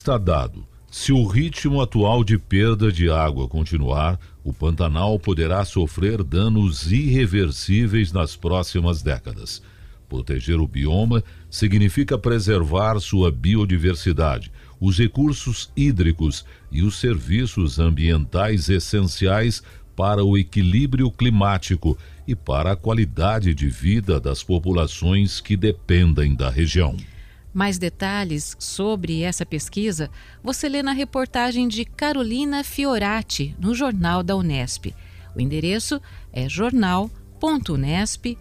Está dado. Se o ritmo atual de perda de água continuar, o Pantanal poderá sofrer danos irreversíveis nas próximas décadas. Proteger o bioma significa preservar sua biodiversidade, os recursos hídricos e os serviços ambientais essenciais para o equilíbrio climático e para a qualidade de vida das populações que dependem da região. Mais detalhes sobre essa pesquisa você lê na reportagem de Carolina Fiorati, no Jornal da Unesp. O endereço é jornal.unesp.br.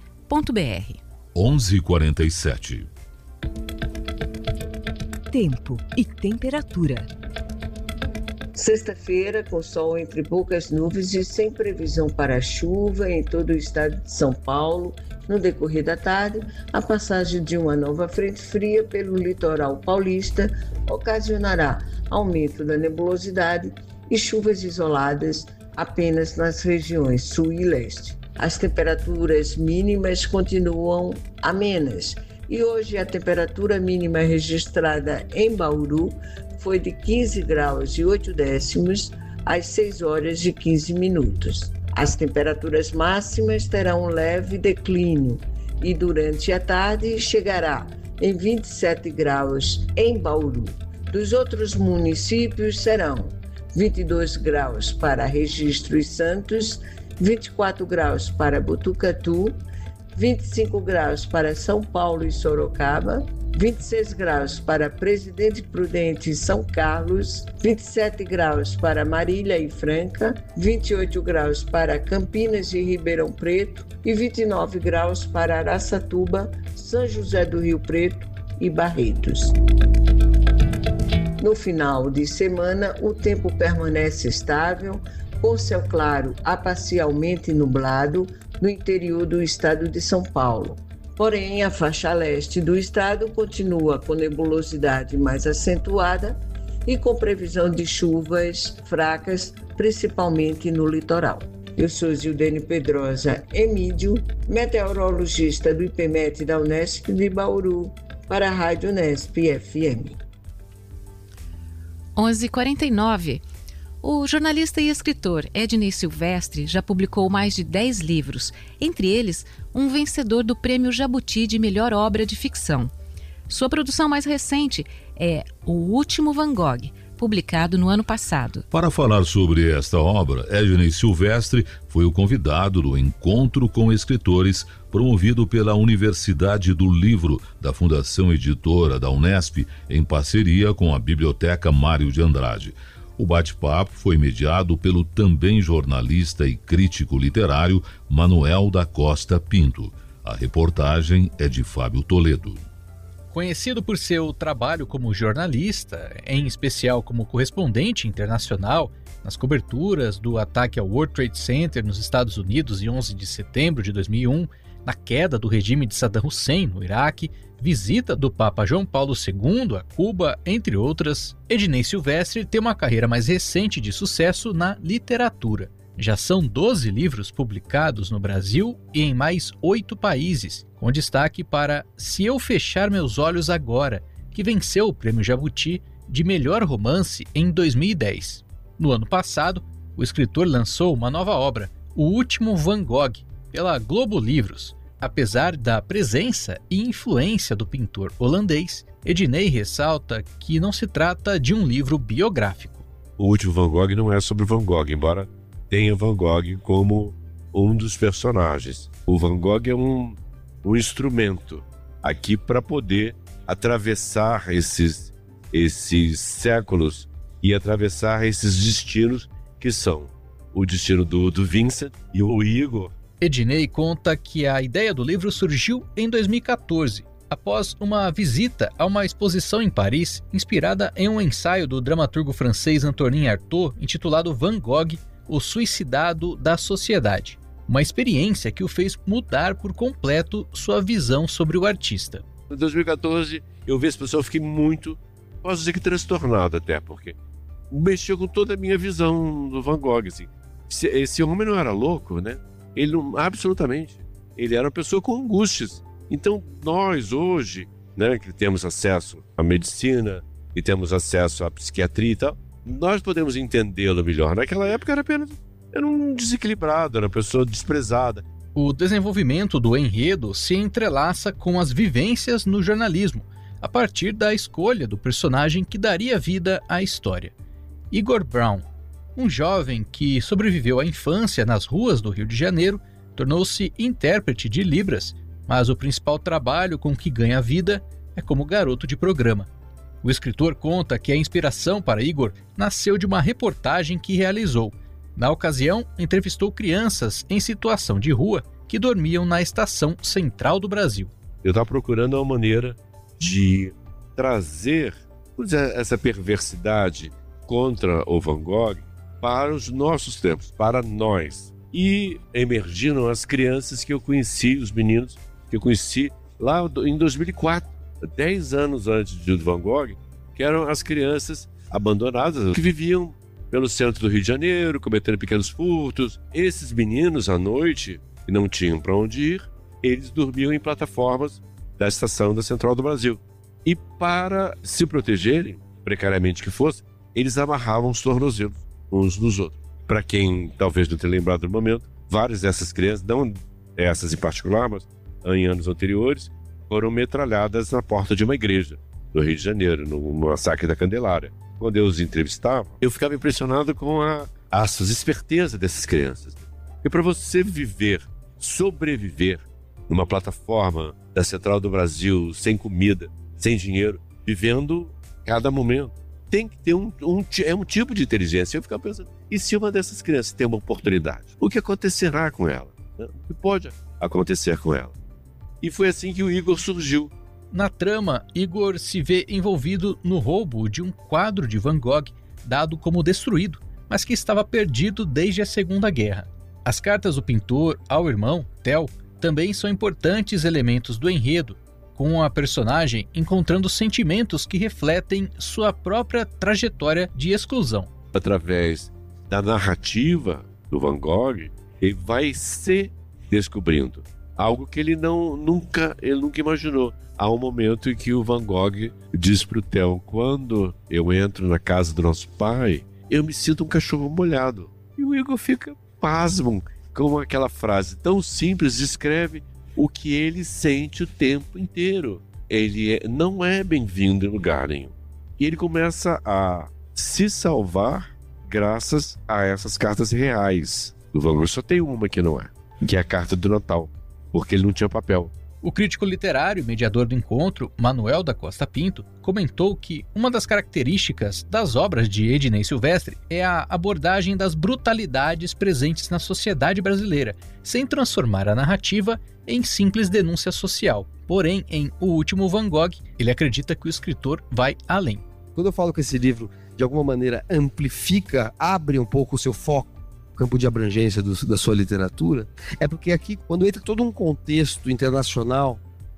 11h47. Tempo e temperatura. Sexta-feira, com sol entre poucas nuvens e sem previsão para chuva em todo o estado de São Paulo. No decorrer da tarde, a passagem de uma nova frente fria pelo litoral paulista ocasionará aumento da nebulosidade e chuvas isoladas apenas nas regiões sul e leste. As temperaturas mínimas continuam amenas e hoje a temperatura mínima registrada em Bauru foi de 15 graus e 8 décimos às 6 horas e 15 minutos. As temperaturas máximas terão um leve declínio e durante a tarde chegará em 27 graus em Bauru. Dos outros municípios serão 22 graus para Registro e Santos, 24 graus para Botucatu, 25 graus para São Paulo e Sorocaba, 26 graus para Presidente Prudente e São Carlos, 27 graus para Marília e Franca, 28 graus para Campinas e Ribeirão Preto e 29 graus para Araçatuba, São José do Rio Preto e Barretos. No final de semana, o tempo permanece estável, com céu claro a parcialmente nublado no interior do estado de São Paulo. Porém, a faixa leste do estado continua com nebulosidade mais acentuada e com previsão de chuvas fracas, principalmente no litoral. Eu sou Zildene Pedrosa Emídio, meteorologista do IPMET da Unesp de Bauru, para a Rádio Unesp FM. 11h49. O jornalista e escritor Ednei Silvestre já publicou mais de 10 livros, entre eles um vencedor do Prêmio Jabuti de Melhor Obra de Ficção. Sua produção mais recente é O Último Van Gogh, publicado no ano passado. Para falar sobre esta obra, Ednei Silvestre foi o convidado do Encontro com Escritores, promovido pela Universidade do Livro, da Fundação Editora da Unesp, em parceria com a Biblioteca Mário de Andrade. O bate-papo foi mediado pelo também jornalista e crítico literário Manuel da Costa Pinto. A reportagem é de Fábio Toledo. Conhecido por seu trabalho como jornalista, em especial como correspondente internacional, nas coberturas do ataque ao World Trade Center nos Estados Unidos em 11 de setembro de 2001, na queda do regime de Saddam Hussein no Iraque, visita do Papa João Paulo II a Cuba, entre outras, Ednei Silvestre tem uma carreira mais recente de sucesso na literatura. Já são 12 livros publicados no Brasil e em mais 8 países, com destaque para Se Eu Fechar Meus Olhos Agora, que venceu o Prêmio Jabuti de Melhor Romance em 2010. No ano passado, o escritor lançou uma nova obra, O Último Van Gogh, pela Globo Livros. Apesar da presença e influência do pintor holandês, Ednei ressalta que não se trata de um livro biográfico. O Último Van Gogh não é sobre Van Gogh, embora tenha Van Gogh como um dos personagens. O Van Gogh é um instrumento aqui para poder atravessar esses séculos e atravessar esses destinos que são o destino do Vincent e o Igor. Ednei conta que a ideia do livro surgiu em 2014, após uma visita a uma exposição em Paris, inspirada em um ensaio do dramaturgo francês Antonin Artaud, intitulado Van Gogh, o Suicidado da Sociedade. Uma experiência que o fez mudar por completo sua visão sobre o artista. Em 2014, eu vi esse pessoal, fiquei muito, posso dizer que transtornado até, porque mexeu com toda a minha visão do Van Gogh. Assim. Esse homem não era louco, né? Ele não, absolutamente. Ele era uma pessoa com angústias. Então, nós hoje, né, que temos acesso à medicina, e temos acesso à psiquiatria e tal, nós podemos entendê-lo melhor. Naquela época era um desequilibrado, era uma pessoa desprezada. O desenvolvimento do enredo se entrelaça com as vivências no jornalismo, a partir da escolha do personagem que daria vida à história. Igor Brown, um jovem que sobreviveu à infância nas ruas do Rio de Janeiro, tornou-se intérprete de Libras, mas o principal trabalho com que ganha vida é como garoto de programa. O escritor conta que a inspiração para Igor nasceu de uma reportagem que realizou. Na ocasião, entrevistou crianças em situação de rua que dormiam na estação central do Brasil. Eu estava procurando uma maneira de trazer essa perversidade contra o Van Gogh para os nossos tempos, para nós. E emergiram as crianças que eu conheci, os meninos que eu conheci lá em 2004, 10 anos antes de Van Gogh, que eram as crianças abandonadas, que viviam pelo centro do Rio de Janeiro, cometendo pequenos furtos. Esses meninos, à noite, que não tinham para onde ir, eles dormiam em plataformas da estação da Central do Brasil. E para se protegerem, precariamente que fosse, eles amarravam os tornozelos uns nos outros. Para quem talvez não tenha lembrado do momento, várias dessas crianças, não essas em particular, mas em anos anteriores, foram metralhadas na porta de uma igreja do Rio de Janeiro, no massacre da Candelária. Quando eu os entrevistava, eu ficava impressionado com a esperteza dessas crianças. E para você sobreviver numa plataforma da Central do Brasil, sem comida, sem dinheiro, vivendo cada momento, tem que ter um tipo de inteligência. Eu ficava pensando, e se uma dessas crianças tem uma oportunidade? O que acontecerá com ela? O que pode acontecer com ela? E foi assim que o Igor surgiu. Na trama, Igor se vê envolvido no roubo de um quadro de Van Gogh dado como destruído, mas que estava perdido desde a Segunda Guerra. As cartas do pintor ao irmão, Theo, também são importantes elementos do enredo, com a personagem encontrando sentimentos que refletem sua própria trajetória de exclusão. Através da narrativa do Van Gogh, ele vai se descobrindo algo que ele nunca imaginou. Há um momento em que o Van Gogh diz para o Theo: quando eu entro na casa do nosso pai, eu me sinto um cachorro molhado. E o Igor fica pasmo com aquela frase tão simples, descreve o que ele sente o tempo inteiro. Ele não é bem-vindo em lugar nenhum. E ele começa a se salvar graças a essas cartas reais do Van Gogh. Só tem uma que não é, que é a carta do Natal, porque ele não tinha papel. O crítico literário e mediador do encontro, Manuel da Costa Pinto, comentou que uma das características das obras de Ednei Silvestre é a abordagem das brutalidades presentes na sociedade brasileira, sem transformar a narrativa em simples denúncia social. Porém, em O Último Van Gogh, ele acredita que o escritor vai além. Quando eu falo que esse livro, de alguma maneira, amplifica, abre um pouco o seu foco, campo de abrangência da sua literatura, é porque aqui, quando entra todo um contexto internacional,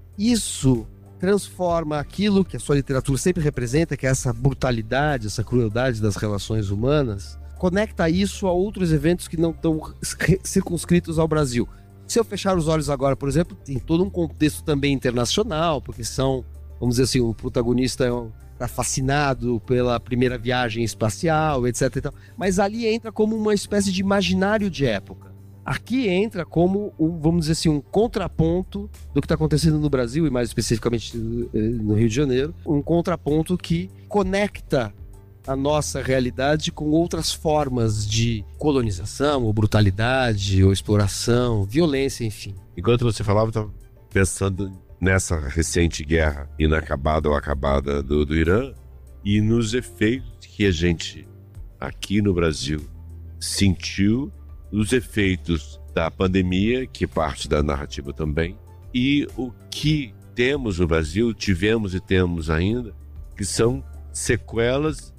isso transforma aquilo que a sua literatura sempre representa, que é essa brutalidade, essa crueldade das relações humanas, conecta isso a outros eventos que não estão circunscritos ao Brasil. Se eu fechar os olhos agora, por exemplo, tem todo um contexto também internacional, porque vamos dizer assim, o protagonista está fascinado pela primeira viagem espacial, etc. e tal. Mas ali entra como uma espécie de imaginário de época. Aqui entra como, vamos dizer assim, um contraponto do que está acontecendo no Brasil, e mais especificamente no Rio de Janeiro, um contraponto que conecta a nossa realidade com outras formas de colonização, ou brutalidade, ou exploração, violência, enfim. Enquanto você falava, eu estava pensando nessa recente guerra inacabada ou acabada do Irã e nos efeitos que a gente aqui no Brasil sentiu, os efeitos da pandemia, que parte da narrativa também, e o que temos no Brasil, tivemos e temos ainda, que são sequelas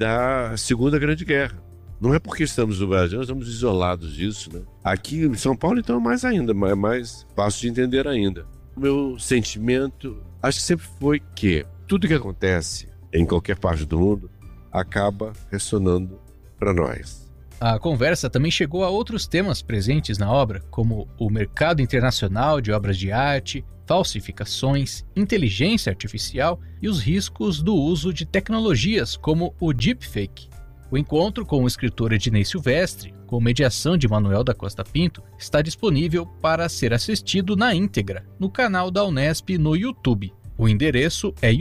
da Segunda Grande Guerra. Não é porque estamos no Brasil, nós estamos isolados disso, né? Aqui em São Paulo, então, é mais ainda, é mais fácil de entender ainda. O meu sentimento, acho que sempre foi que tudo que acontece em qualquer parte do mundo acaba ressonando para nós. A conversa também chegou a outros temas presentes na obra, como o mercado internacional de obras de arte, falsificações, inteligência artificial e os riscos do uso de tecnologias como o deepfake. O encontro com o escritor Ednei Silvestre, com mediação de Manuel da Costa Pinto, está disponível para ser assistido na íntegra no canal da Unesp no YouTube. O endereço é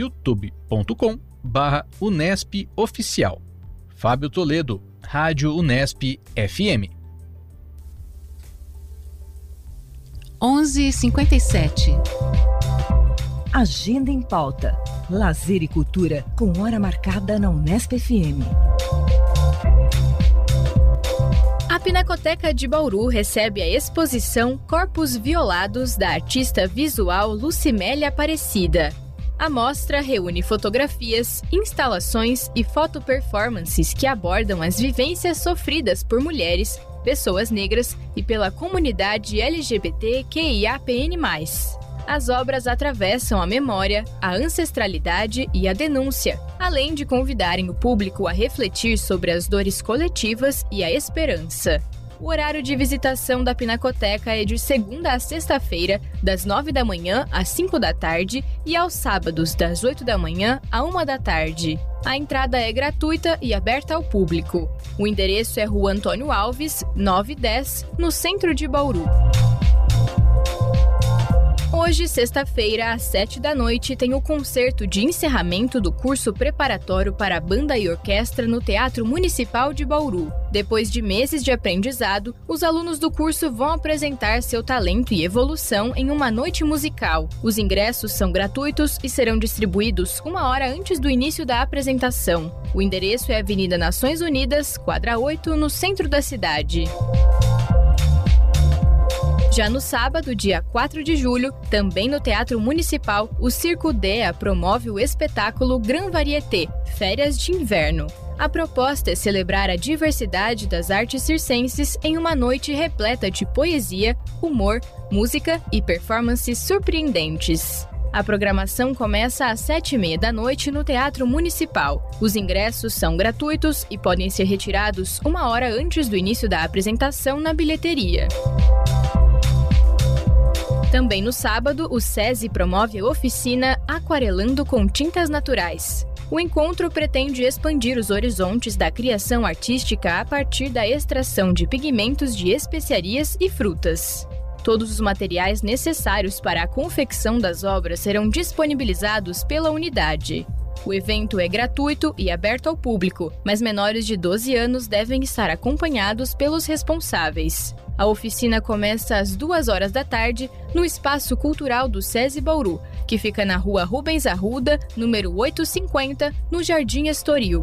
youtube.com/UnespOficial. Fábio Toledo, Rádio Unesp FM. 11h57. Agenda em pauta. Lazer e cultura com hora marcada na Unesp FM. A Pinacoteca de Bauru recebe a exposição Corpos Violados da artista visual Lucimélia Aparecida. A mostra reúne fotografias, instalações e fotoperformances que abordam as vivências sofridas por mulheres, pessoas negras e pela comunidade LGBTQIAPN+. As obras atravessam a memória, a ancestralidade e a denúncia, além de convidarem o público a refletir sobre as dores coletivas e a esperança. O horário de visitação da Pinacoteca é de segunda a sexta-feira, das 9 da manhã às 5 da tarde e aos sábados, das 8 da manhã à 1 da tarde. A entrada é gratuita e aberta ao público. O endereço é Rua Antônio Alves, 910, no centro de Bauru. Hoje, sexta-feira, às 7 da noite, tem o concerto de encerramento do curso preparatório para banda e orquestra no Teatro Municipal de Bauru. Depois de meses de aprendizado, os alunos do curso vão apresentar seu talento e evolução em uma noite musical. Os ingressos são gratuitos e serão distribuídos 1 hora antes do início da apresentação. O endereço é Avenida Nações Unidas, quadra 8, no centro da cidade. Já no sábado, dia 4 de julho, também no Teatro Municipal, o Circo Dea promove o espetáculo Gran Varieté, Férias de Inverno. A proposta é celebrar a diversidade das artes circenses em uma noite repleta de poesia, humor, música e performances surpreendentes. A programação começa às 7h30 da noite no Teatro Municipal. Os ingressos são gratuitos e podem ser retirados 1 hora antes do início da apresentação na bilheteria. Também no sábado, o SESI promove a oficina Aquarelando com Tintas Naturais. O encontro pretende expandir os horizontes da criação artística a partir da extração de pigmentos de especiarias e frutas. Todos os materiais necessários para a confecção das obras serão disponibilizados pela unidade. O evento é gratuito e aberto ao público, mas menores de 12 anos devem estar acompanhados pelos responsáveis. A oficina começa às 2 horas da tarde no Espaço Cultural do SESI Bauru, que fica na Rua Rubens Arruda, número 850, no Jardim Estoril.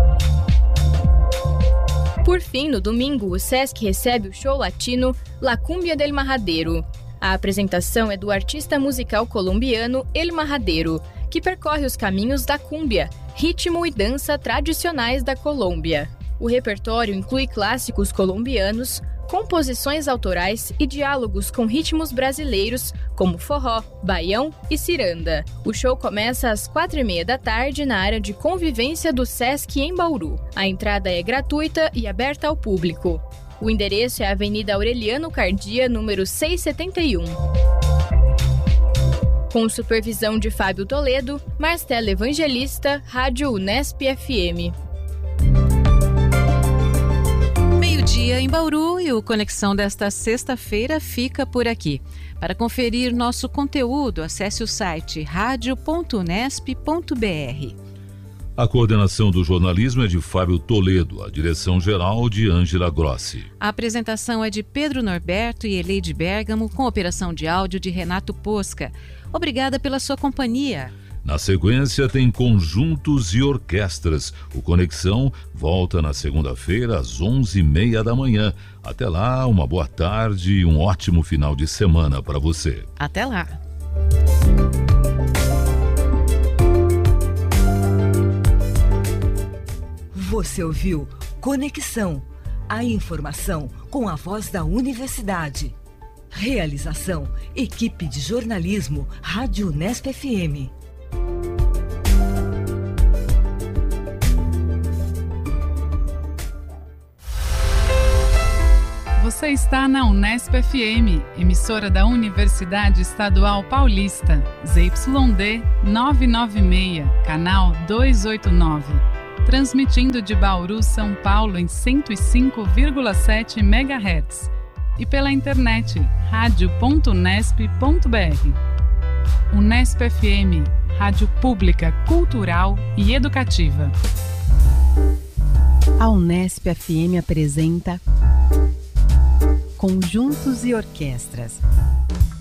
Por fim, no domingo, o SESC recebe o show latino La Cumbia del Majadero. A apresentação é do artista musical colombiano El Majadero, que percorre os caminhos da cúmbia, ritmo e dança tradicionais da Colômbia. O repertório inclui clássicos colombianos, composições autorais e diálogos com ritmos brasileiros, como forró, baião e ciranda. O show começa às 4h30 da tarde na área de convivência do SESC em Bauru. A entrada é gratuita e aberta ao público. O endereço é a Avenida Aureliano Cardia, número 671. Com supervisão de Fábio Toledo, Marcela Evangelista, Rádio Unesp FM. Meio-dia em Bauru e o Conexão desta sexta-feira fica por aqui. Para conferir nosso conteúdo, acesse o site radio.unesp.br. A coordenação do jornalismo é de Fábio Toledo, a direção-geral de Ângela Grossi. A apresentação é de Pedro Norberto e Eleide Bergamo, com operação de áudio de Renato Posca. Obrigada pela sua companhia. Na sequência tem conjuntos e orquestras. O Conexão volta na segunda-feira às 11h30 da manhã. Até lá, uma boa tarde e um ótimo final de semana para você. Até lá. Você ouviu Conexão, a informação com a voz da universidade. Realização, equipe de jornalismo, Rádio Unesp FM. Você está na Unesp FM, emissora da Universidade Estadual Paulista, ZYD 996, canal 289. Transmitindo de Bauru, São Paulo em 105,7 MHz. E pela internet, radio.unesp.br. Unesp FM, rádio pública, cultural e educativa. A Unesp FM apresenta Conjuntos e Orquestras.